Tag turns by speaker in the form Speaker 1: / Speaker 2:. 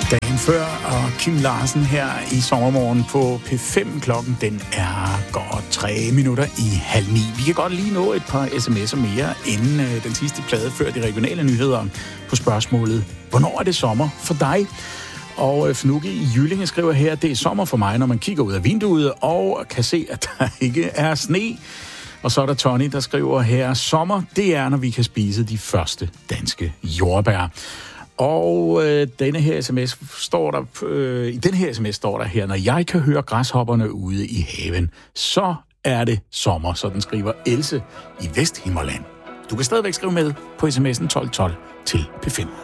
Speaker 1: Dagen før, og Kim Larsen her i sommermorgen på P5. Klokken den er godt 8:03. Vi kan godt lige nå et par sms'er mere inden den sidste plade før de regionale nyheder på spørgsmålet: hvornår er det sommer for dig? Og Fnukke i Jyllinge skriver her: det er sommer for mig, når man kigger ud af vinduet og kan se, at der ikke er sne. Og så er der Tony, der skriver her: sommer, det er, når vi kan spise de første danske jordbær. Og denne her sms står der, i den her sms står der her: når jeg kan høre græshopperne ude i haven, så er det sommer. Sådan skriver Else i Vesthimmerland. Du kan stadigvæk skrive med på sms'en 1212 til P5.